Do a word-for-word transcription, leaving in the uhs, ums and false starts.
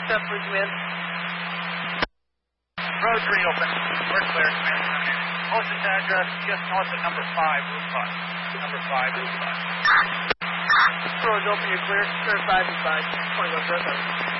Step, please, man. Road three open. We're clear, command. Closest address just north of number five, route five. Number five, route five. Road's open, you're clear. Clear five and five. twenty-one, zero seven.